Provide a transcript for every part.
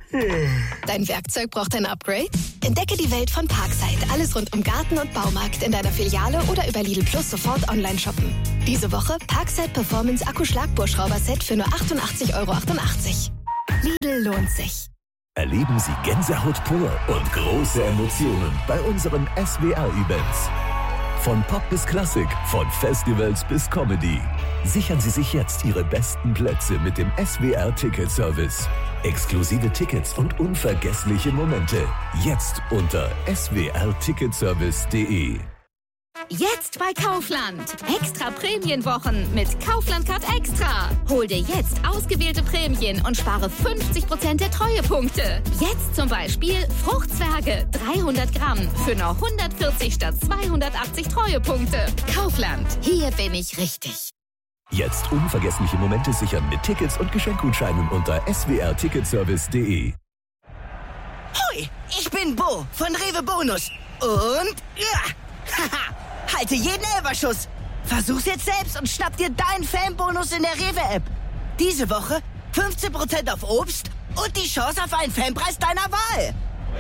Dein Werkzeug braucht ein Upgrade? Entdecke die Welt von Parkside. Alles rund um Garten und Baumarkt in deiner Filiale oder über Lidl Plus sofort online shoppen. Diese Woche Parkside Performance Akku-Schlagbohrschrauber-Set für nur 88,88 €. Lidl lohnt sich. Erleben Sie Gänsehaut pur und große Emotionen bei unseren SWR-Events. Von Pop bis Klassik, von Festivals bis Comedy. Sichern Sie sich jetzt Ihre besten Plätze mit dem SWR-Ticket-Service. Exklusive Tickets und unvergessliche Momente. Jetzt unter swrticketservice.de. Jetzt bei Kaufland. Extra Prämienwochen mit Kaufland Card Extra. Hol dir jetzt ausgewählte Prämien und spare 50% der Treuepunkte. Jetzt zum Beispiel Fruchtzwerge 300 Gramm für nur 140 statt 280 Treuepunkte. Kaufland. Hier bin ich richtig. Jetzt unvergessliche Momente sichern mit Tickets und Geschenkgutscheinen unter swrticketservice.de. Hoi, ich bin Bo von Rewe Bonus. Und ja, haha, halte jeden Elferschuss. Versuch's jetzt selbst und schnapp dir deinen Fanbonus in der Rewe-App. Diese Woche 15% auf Obst und die Chance auf einen Fanpreis deiner Wahl.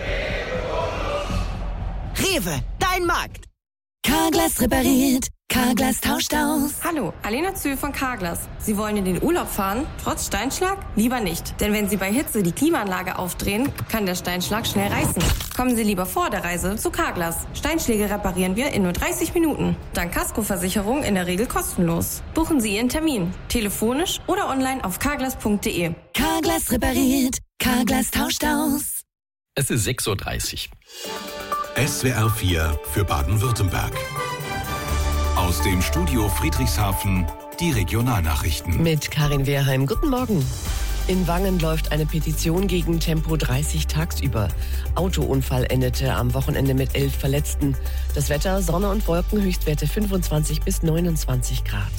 Rewe, dein Markt. Carglass repariert. Carglass tauscht aus. Hallo, Alena Zühl von Carglass. Sie wollen in den Urlaub fahren, trotz Steinschlag? Lieber nicht. Denn wenn Sie bei Hitze die Klimaanlage aufdrehen, kann der Steinschlag schnell reißen. Kommen Sie lieber vor der Reise zu Carglass. Steinschläge reparieren wir in nur 30 Minuten. Dank Kaskoversicherung in der Regel kostenlos. Buchen Sie Ihren Termin. Telefonisch oder online auf carglass.de. Carglass repariert. Carglass tauscht aus. Es ist 6:30 Uhr. SWR 4 für Baden-Württemberg. Aus dem Studio Friedrichshafen die Regionalnachrichten. Mit Karin Wehrheim. Guten Morgen. In Wangen läuft eine Petition gegen Tempo 30 tagsüber. Autounfall endete am Wochenende mit 11 Verletzten. Das Wetter, Sonne und Wolken, Höchstwerte 25 bis 29 Grad.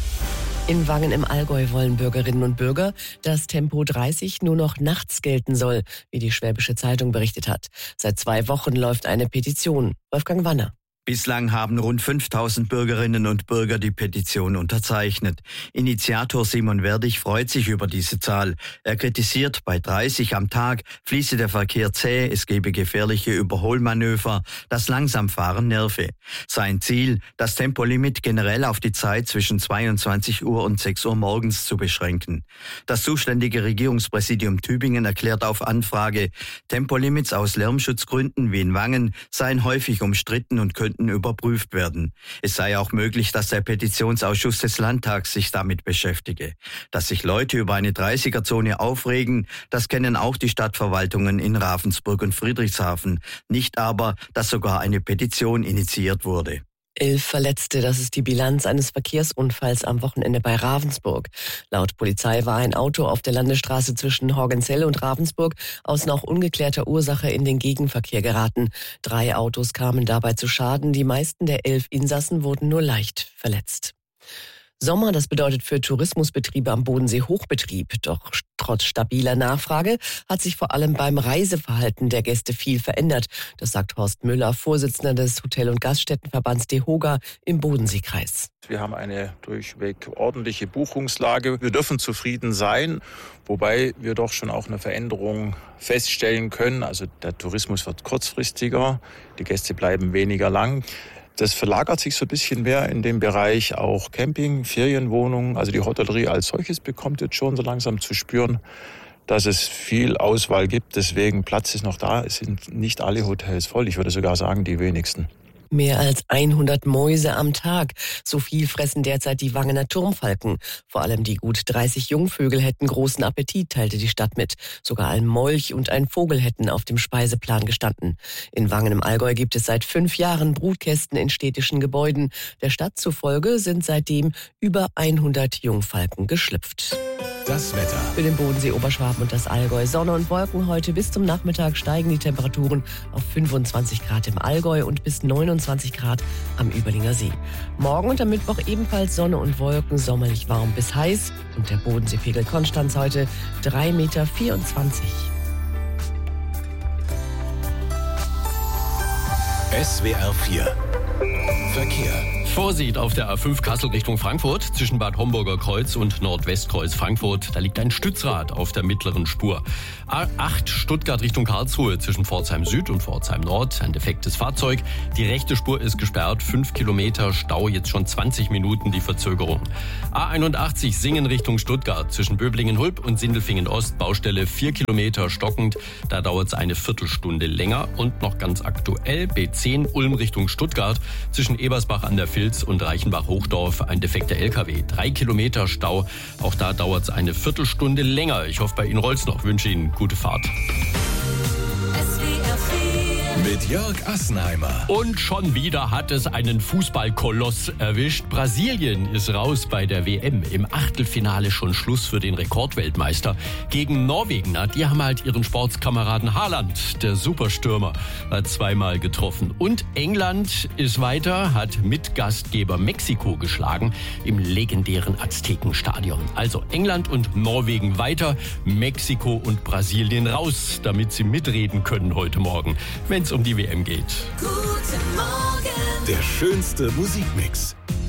In Wangen im Allgäu wollen Bürgerinnen und Bürger, dass Tempo 30 nur noch nachts gelten soll, wie die Schwäbische Zeitung berichtet hat. Seit 2 Wochen läuft eine Petition. Wolfgang Wanner. Bislang haben rund 5000 Bürgerinnen und Bürger die Petition unterzeichnet. Initiator Simon Werdig freut sich über diese Zahl. Er kritisiert, bei 30 am Tag fließe der Verkehr zäh, es gebe gefährliche Überholmanöver, das Langsamfahren nerve. Sein Ziel, das Tempolimit generell auf die Zeit zwischen 22 Uhr und 6 Uhr morgens zu beschränken. Das zuständige Regierungspräsidium Tübingen erklärt auf Anfrage, Tempolimits aus Lärmschutzgründen wie in Wangen seien häufig umstritten und könnten überprüft werden. Es sei auch möglich, dass der Petitionsausschuss des Landtags sich damit beschäftige. Dass sich Leute über eine 30er-Zone aufregen, das kennen auch die Stadtverwaltungen in Ravensburg und Friedrichshafen. Nicht aber, dass sogar eine Petition initiiert wurde. 11 Verletzte, das ist die Bilanz eines Verkehrsunfalls am Wochenende bei Ravensburg. Laut Polizei war ein Auto auf der Landesstraße zwischen Horgenzell und Ravensburg aus noch ungeklärter Ursache in den Gegenverkehr geraten. 3 Autos kamen dabei zu Schaden, die meisten der 11 Insassen wurden nur leicht verletzt. Sommer, das bedeutet für Tourismusbetriebe am Bodensee Hochbetrieb. Doch trotz stabiler Nachfrage hat sich vor allem beim Reiseverhalten der Gäste viel verändert. Das sagt Horst Müller, Vorsitzender des Hotel- und Gaststättenverbands DEHOGA im Bodenseekreis. Wir haben eine durchweg ordentliche Buchungslage. Wir dürfen zufrieden sein, wobei wir doch schon auch eine Veränderung feststellen können. Also der Tourismus wird kurzfristiger, die Gäste bleiben weniger lang. Das verlagert sich so ein bisschen mehr in den Bereich auch Camping, Ferienwohnungen. Also die Hotellerie als solches bekommt jetzt schon so langsam zu spüren, dass es viel Auswahl gibt. Deswegen Platz ist noch da. Es sind nicht alle Hotels voll. Ich würde sogar sagen, die wenigsten. Mehr als 100 Mäuse am Tag. So viel fressen derzeit die Wangener Turmfalken. Vor allem die gut 30 Jungvögel hätten großen Appetit, teilte die Stadt mit. Sogar ein Molch und ein Vogel hätten auf dem Speiseplan gestanden. In Wangen im Allgäu gibt es seit 5 Jahren Brutkästen in städtischen Gebäuden. Der Stadt zufolge sind seitdem über 100 Jungfalken geschlüpft. Das Wetter. Für den Bodensee, Oberschwaben und das Allgäu Sonne und Wolken. Heute bis zum Nachmittag steigen die Temperaturen auf 25 Grad im Allgäu und bis 29 Grad am Überlinger See. Morgen und am Mittwoch ebenfalls Sonne und Wolken, sommerlich warm bis heiß. Und der Bodenseepegel Konstanz heute 3,24 Meter. SWR 4 Verkehr. Vorsicht auf der A5 Kassel Richtung Frankfurt zwischen Bad Homburger Kreuz und Nordwestkreuz Frankfurt. Da liegt ein Stützrad auf der mittleren Spur. A8 Stuttgart Richtung Karlsruhe zwischen Pforzheim Süd und Pforzheim Nord. Ein defektes Fahrzeug. Die rechte Spur ist gesperrt. 5 Kilometer Stau, jetzt schon 20 Minuten die Verzögerung. A81 Singen Richtung Stuttgart zwischen Böblingen-Hulb und Sindelfingen-Ost. Baustelle 4 Kilometer stockend. Da dauert es eine Viertelstunde länger. Und noch ganz aktuell B10 Ulm Richtung Stuttgart zwischen Ebersbach an der Vils und Reichenbach-Hochdorf ein defekter LKW. 3 Kilometer Stau. Auch da dauert es eine Viertelstunde länger. Ich hoffe, bei Ihnen rollt's noch. Wünsche Ihnen gute Fahrt. Mit Jörg Assenheimer. Und schon wieder hat es einen Fußballkoloss erwischt. Brasilien ist raus bei der WM. Im Achtelfinale schon Schluss für den Rekordweltmeister. Gegen Norwegen, die haben halt ihren Sportskameraden Haaland, der Superstürmer, hat zweimal getroffen. Und England ist weiter, hat Mitgastgeber Mexiko geschlagen im legendären Aztekenstadion. Also England und Norwegen weiter, Mexiko und Brasilien raus, damit sie mitreden können heute Morgen, wenn es um die WM geht. Guten Morgen. Der schönste Musikmix.